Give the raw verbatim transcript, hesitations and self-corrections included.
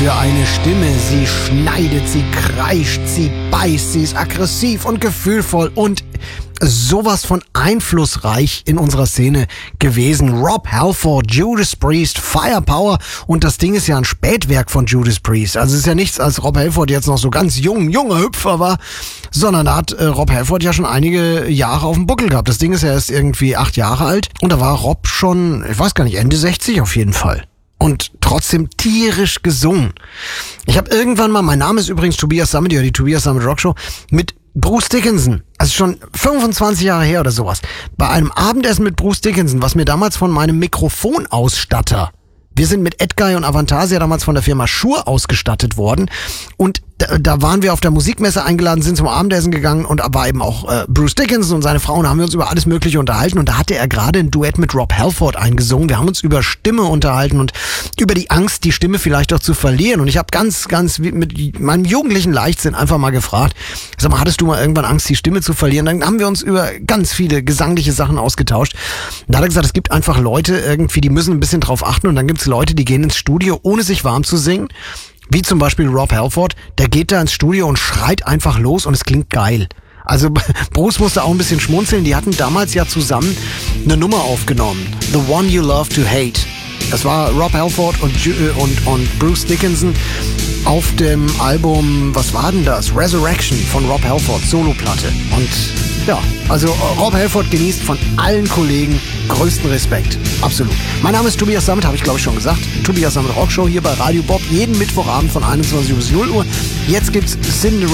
für eine Stimme? Sie schneidet, sie kreischt, sie beißt, sie ist aggressiv und gefühlvoll und sowas von einflussreich in unserer Szene gewesen. Rob Halford, Judas Priest, Firepower, und das Ding ist ja ein Spätwerk von Judas Priest. Also es ist ja nichts, als Rob Halford jetzt noch so ganz jung, junger Hüpfer war, sondern da hat äh, Rob Halford ja schon einige Jahre auf dem Buckel gehabt. Das Ding ist ja erst irgendwie acht Jahre alt und da war Rob schon, ich weiß gar nicht, Ende sechzig auf jeden Fall. Und trotzdem tierisch gesungen. Ich habe irgendwann mal, mein Name ist übrigens Tobias Sammet, die Tobias Sammet Rockshow, mit Bruce Dickinson, also schon fünfundzwanzig Jahre her oder sowas, bei einem Abendessen mit Bruce Dickinson, was mir damals von meinem Mikrofonausstatter, wir sind mit Edguy und Avantasia damals von der Firma Shure ausgestattet worden, und da, da waren wir auf der Musikmesse eingeladen, sind zum Abendessen gegangen, und da war eben auch äh, Bruce Dickinson und seine Frau, und haben wir uns über alles Mögliche unterhalten, und da hatte er gerade ein Duett mit Rob Halford eingesungen. Wir haben uns über Stimme unterhalten und über die Angst, die Stimme vielleicht auch zu verlieren, und ich habe ganz, ganz mit meinem jugendlichen Leichtsinn einfach mal gefragt, sag mal, hattest du mal irgendwann Angst, die Stimme zu verlieren? Dann haben wir uns über ganz viele gesangliche Sachen ausgetauscht. Und da hat er gesagt, es gibt einfach Leute irgendwie, die müssen ein bisschen drauf achten, und dann gibt es Leute, die gehen ins Studio, ohne sich warm zu singen. Wie zum Beispiel Rob Halford, der geht da ins Studio und schreit einfach los und es klingt geil. Also Bruce musste auch ein bisschen schmunzeln, die hatten damals ja zusammen eine Nummer aufgenommen, The One You Love to Hate. Das war Rob Halford und, und, und Bruce Dickinson auf dem Album, was war denn das? Resurrection von Rob Halford, Soloplatte. Und ja, also Rob Halford genießt von allen Kollegen größten Respekt. Absolut. Mein Name ist Tobias Sammet, habe ich glaube ich schon gesagt. Tobias Sammet Rockshow hier bei Radio Bob, jeden Mittwochabend von einundzwanzig Uhr bis null Uhr. Jetzt gibt's Cinderella.